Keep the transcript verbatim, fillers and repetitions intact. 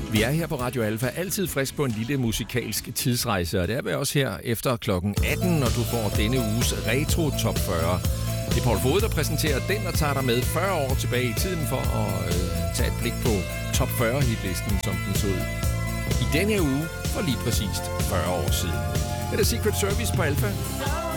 Vi er her på Radio Alfa, altid frisk på en lille musikalsk tidsrejse, og det er vi også her efter klokken atten, når du får denne uges Retro Top fyrre. Det er Paul Fod, der præsenterer den, og tager dig med fyrre år tilbage i tiden for at øh, tage et blik på Top fyrre hitlisten, som den så ud i denne uge for lige præcist fyrre år siden. Det er Secret Service på Alfa.